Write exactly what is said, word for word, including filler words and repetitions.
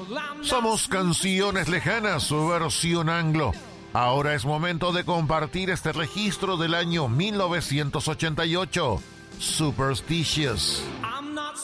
Somos Canciones Lejanas, su versión anglo. Ahora es momento de compartir este registro del año mil novecientos ochenta y ocho, Superstitious.